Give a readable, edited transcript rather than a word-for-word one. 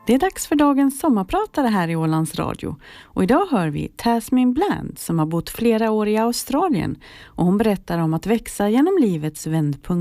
Det är dags för dagens sommarpratare här i Ålands Radio. Och idag hör vi Tasmin Bland som har bott flera år i Australien. Och hon berättar om att växa genom livets vändpunkt.